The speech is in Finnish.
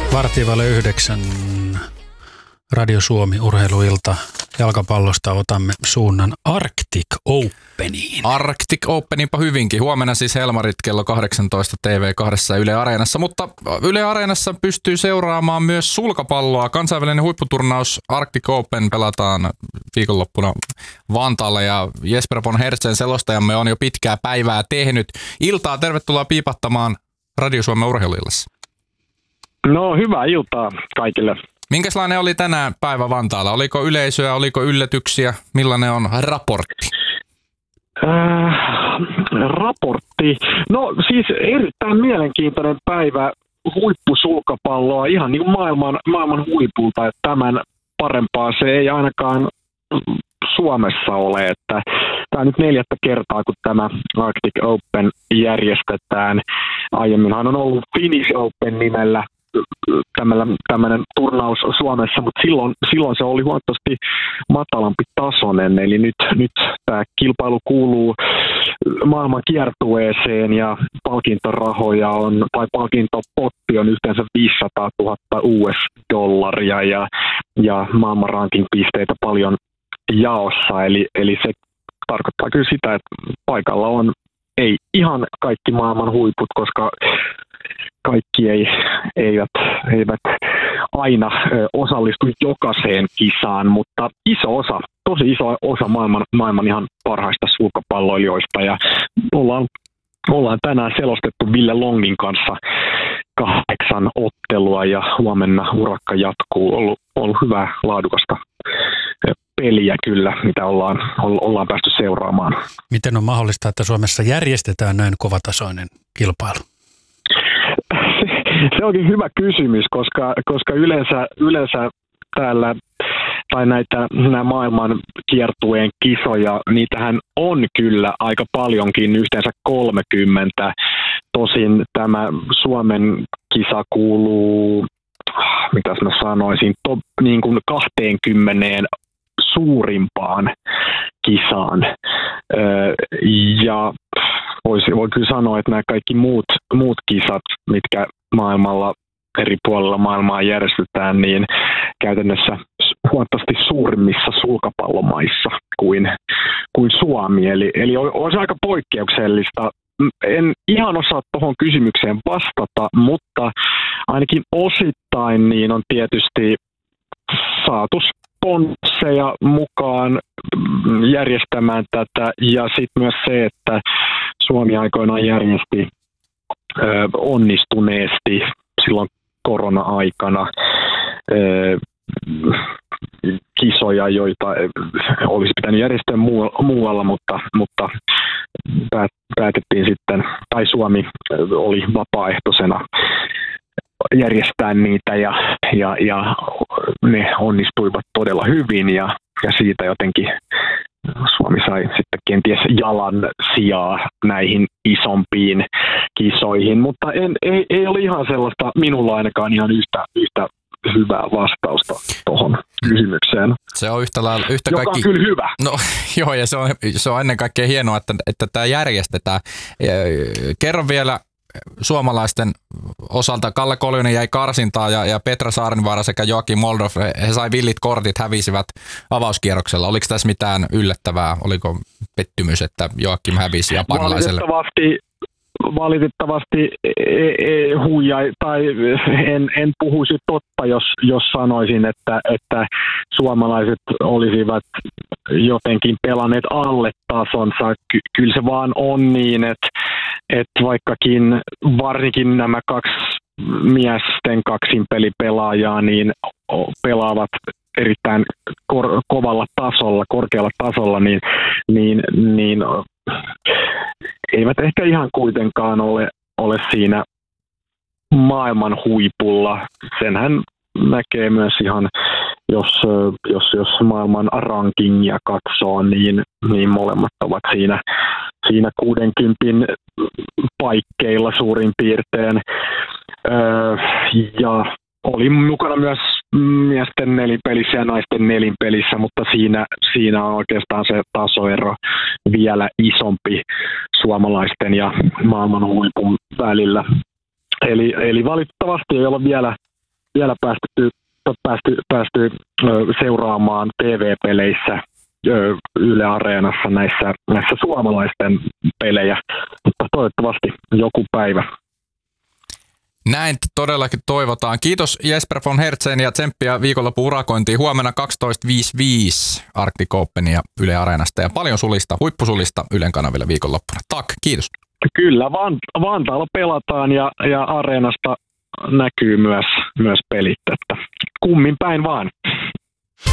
9 Radio Suomi urheiluilta. Jalkapallosta otamme suunnan Arctic Openiin. Arctic Openinpa hyvinkin. Huomenna siis Helmarit kello 18 TV2 Yle Areenassa, mutta Yle Areenassa pystyy seuraamaan myös sulkapalloa. Kansainvälinen huipputurnaus Arctic Open pelataan viikonloppuna Vantaalla ja Jesper von Hertzen selostajamme on jo pitkää päivää tehnyt. Iltaa, tervetuloa piipattamaan Radio Suomen urheiluillassa. No, hyvää iltaa kaikille. Minkälainen oli tänään päivä Vantaalla? Oliko yleisöä, oliko yllätyksiä? Millainen on raportti? Raportti? No siis erittäin mielenkiintoinen päivä huippusulkapalloa ihan niin kuin maailman huipulta. Että tämän parempaa se ei ainakaan Suomessa ole. Että tämä on nyt 4. kertaa, kun tämä Arctic Open järjestetään. Aiemminhan on ollut Finnish Open nimellä tämmöinen turnaus Suomessa, mutta silloin se oli huomattavasti matalampi tasoinen, eli nyt tämä kilpailu kuuluu maailman kiertueeseen ja palkintorahoja tai palkintopotti on yhteensä 500 000 US-dollaria ja maailman ranking-pisteitä paljon jaossa, eli se tarkoittaa kyllä sitä, että paikalla on ei ihan kaikki maailman huiput, koska kaikki eivät aina osallistu jokaiseen kisaan, mutta tosi iso osa maailman ihan parhaista sulkapalloilijoista. Ja ollaan tänään selostettu Ville Longin kanssa 8 ottelua ja huomenna urakka jatkuu. Ollut hyvää laadukasta peliä kyllä, mitä ollaan päästy seuraamaan. Miten on mahdollista, että Suomessa järjestetään näin kovatasoinen kilpailu? Se onkin hyvä kysymys, koska yleensä täällä tai nämä maailman kiertueen kisoja, niitähän on kyllä aika paljonkin, yhteensä 30. Tosin tämä Suomen kisa kuuluu, mitäs mä sanoisin, niin kuin 20 suurimpaan kisaan. Ja voi kyllä sanoa, että nämä kaikki muut kisat, mitkä maailmalla eri puolilla maailmaa järjestetään, niin käytännössä huomattavasti suurimmissa sulkapallomaissa kuin Suomi. Eli olisi aika poikkeuksellista. En ihan osaa tuohon kysymykseen vastata, mutta ainakin osittain niin on tietysti saatu sponsseja mukaan järjestämään tätä, ja sitten myös se, että Suomi aikoinaan järjesti onnistuneesti silloin korona-aikana kisoja, joita olisi pitänyt järjestää muualla, mutta päätettiin sitten, tai Suomi oli vapaaehtoisena järjestää niitä ja ne onnistuivat todella hyvin ja siitä jotenkin Suomi sai sitten kenties jalan sijaa näihin isompiin kisoihin, mutta ei ole ihan sellaista minulla ainakaan ihan yhtä hyvää vastausta tuohon kysymykseen. Se on yhtä joka kaikki... on kyllä hyvä. No joo, ja se on ennen kaikkea hienoa, että tämä järjestetään. Kerro vielä suomalaisten osalta. Kalle Koljonen jäi karsintaan ja Petra Saarenvaara sekä Joakim Moldorf, he sai villit kortit, hävisivät avauskierroksella. Oliko tässä mitään yllättävää? Oliko pettymys, että Joakim hävisi japanilaiselle? Valitettavasti huijai, tai en puhuisi totta, jos sanoisin, että suomalaiset olisivat jotenkin pelanneet alle tasonsa. Kyllä se vaan on niin, että vaikkakin varsinkin nämä 2 miesten kaksinpelipelaajaa niin pelaavat erittäin kovalla tasolla, korkealla tasolla, niin eivät ehkä ihan kuitenkaan ole siinä maailman huipulla. Senhän näkee myös ihan, jos maailman rankingia katsoo, niin molemmat ovat siinä 60 paikkeilla suurin piirtein. Ja oli mukana myös miesten nelinpelissä ja naisten nelinpelissä, mutta siinä on oikeastaan se tasoero vielä isompi suomalaisten ja maailman huipun välillä. Eli valitettavasti ei ole vielä päästy seuraamaan TV-peleissä Yle Areenassa näissä suomalaisten pelejä, mutta toivottavasti joku päivä. Näin todellakin toivotaan. Kiitos Jesper von Hertzen ja tsemppiä viikonlopun urakointiin. Huomenna 12.55 Arctic Openia Yle Areenasta ja paljon huippusulista Ylen kanavilla viikonloppuna. Kiitos. Kyllä, Vantaalla pelataan ja Areenasta näkyy myös pelit, että kummin päin vaan.